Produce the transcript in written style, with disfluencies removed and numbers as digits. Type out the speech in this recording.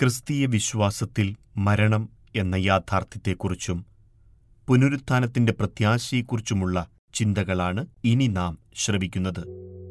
ക്രിസ്തീയ വിശ്വാസത്തിൽ മരണം എന്ന യാഥാർത്ഥ്യത്തെക്കുറിച്ചും പുനരുത്ഥാനത്തിന്റെ പ്രത്യാശയെക്കുറിച്ചുമുള്ള ചിന്തകളാണ് ഇനി നാം ശ്രവിക്കുന്നത്.